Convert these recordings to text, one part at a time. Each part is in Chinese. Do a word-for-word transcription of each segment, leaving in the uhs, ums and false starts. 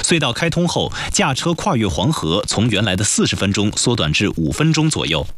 隧道开通后，驾车跨越黄河从原来的四十分钟缩短至五分钟左右。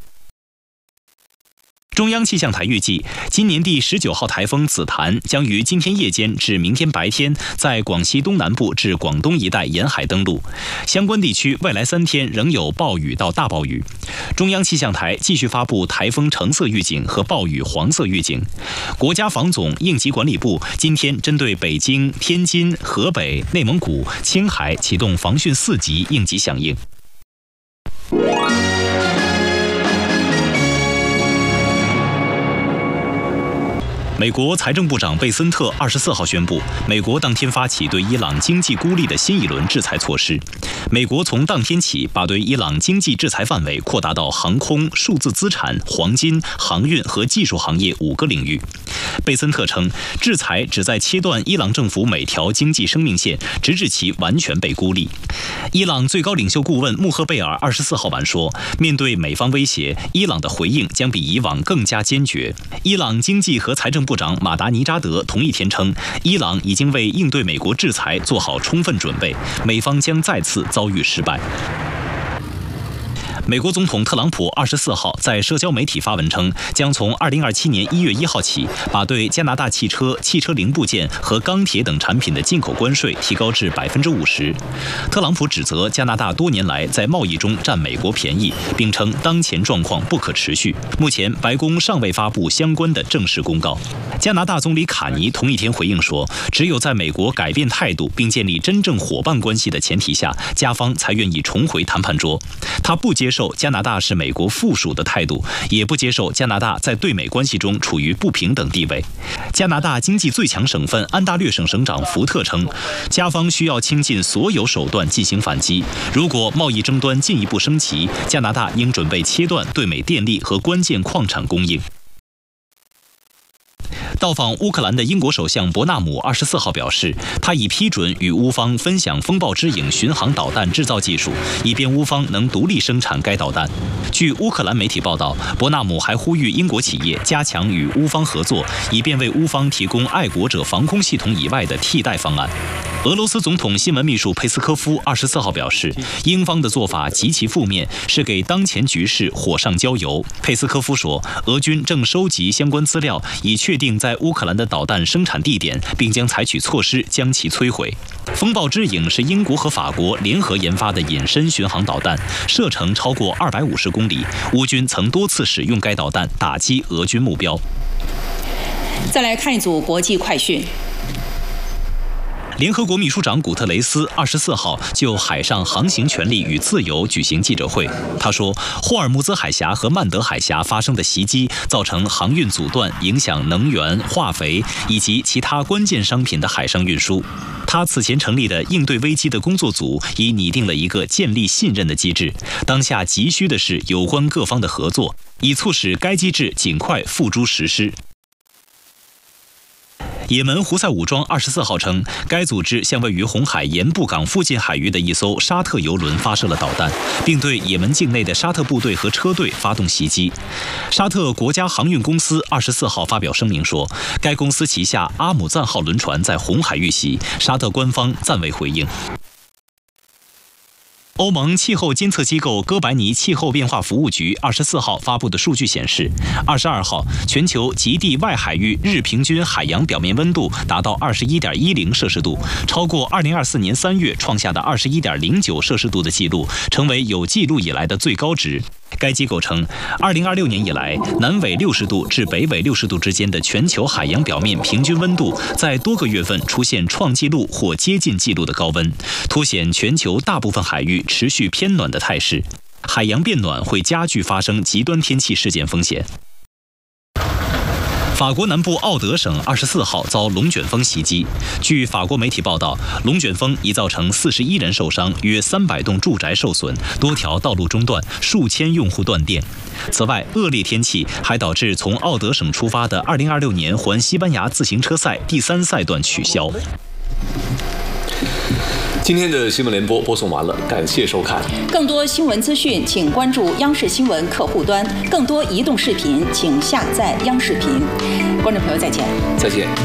中央气象台预计，今年第十九号台风紫檀将于今天夜间至明天白天在广西东南部至广东一带沿海登陆，相关地区未来三天仍有暴雨到大暴雨。中央气象台继续发布台风橙色预警和暴雨黄色预警。国家防总应急管理部今天针对北京、天津、河北、内蒙古、青海启动防汛四级应急响应。美国财政部长贝森特二十四号宣布，美国当天发起对伊朗经济孤立的新一轮制裁措施。美国从当天起把对伊朗经济制裁范围扩大到航空、数字资产、黄金、航运和技术行业五个领域。贝森特称，制裁旨在切断伊朗政府每条经济生命线，直至其完全被孤立。伊朗最高领袖顾问穆赫贝尔二十四号晚说，面对美方威胁，伊朗的回应将比以往更加坚决。伊朗经济和财政部长马达尼扎德同一天称，伊朗已经为应对美国制裁做好充分准备，美方将再次遭遇失败。美国总统特朗普二十四号在社交媒体发文称，将从二零二七年一月一号起，把对加拿大汽车、汽车零部件和钢铁等产品的进口关税提高至百分之五十。特朗普指责加拿大多年来在贸易中占美国便宜，并称当前状况不可持续。目前，白宫尚未发布相关的正式公告。加拿大总理卡尼同一天回应说，只有在美国改变态度并建立真正伙伴关系的前提下，加方才愿意重回谈判桌。他不接受加拿大是美国附属的态度，也不接受加拿大在对美关系中处于不平等地位。加拿大经济最强省份安大略省省长福特称，加方需要倾尽所有手段进行反击。如果贸易争端进一步升级，加拿大应准备切断对美电力和关键矿产供应。到访乌克兰的英国首相伯纳姆二十四号表示，他已批准与乌方分享风暴之影巡航导弹制造技术，以便乌方能独立生产该导弹。据乌克兰媒体报道，伯纳姆还呼吁英国企业加强与乌方合作，以便为乌方提供爱国者防空系统以外的替代方案。俄罗斯总统新闻秘书佩斯科夫二十四号表示，英方的做法极其负面，是给当前局势火上浇油。佩斯科夫说，俄军正收集相关资料，以确定在乌克兰的导弹生产地点，并将采取措施将其摧毁。风暴之影是英国和法国联合研发的隐身巡航导弹，射程超过二百五十公里。乌军曾多次使用该导弹打击俄军目标。 再来看一组国际快讯。 联合国秘书长古特雷斯二十四号就海上航行权利与自由举行记者会。他说，霍尔木兹海峡和曼德海峡发生的袭击造成航运阻断，影响能源、化肥以及其他关键商品的海上运输。他此前成立的应对危机的工作组已拟定了一个建立信任的机制。当下急需的是有关各方的合作，以促使该机制尽快付诸实施。也门胡塞武装二十四号称，该组织向位于红海盐布港附近海域的一艘沙特油轮发射了导弹，并对也门境内的沙特部队和车队发动袭击。沙特国家航运公司二十四号发表声明说，该公司旗下阿姆赞号轮船在红海遇袭，沙特官方暂未回应。欧盟气候监测机构哥白尼气候变化服务局二十四号发布的数据显示，二十二号全球极地外海域日平均海洋表面温度达到二十一点一零摄氏度，超过二零二四年三月创下的二十一点零九摄氏度的记录，成为有记录以来的最高值。该机构称，二零二六年以来，南纬六十度至北纬六十度之间的全球海洋表面平均温度在多个月份出现创纪录或接近纪录的高温，凸显全球大部分海域持续偏暖的态势。海洋变暖会加剧发生极端天气事件风险。法国南部奥德省二十四号遭龙卷风袭击。据法国媒体报道，龙卷风已造成四十一人受伤，约三百栋住宅受损，多条道路中断，数千用户断电。此外，恶劣天气还导致从奥德省出发的二零二六年环西班牙自行车赛第三赛段取消。 今天的新闻联播播送完了，感谢收看。 更多新闻资讯，请关注央视新闻客户端；更多移动视频，请下载央视频。观众朋友，再见。 再见。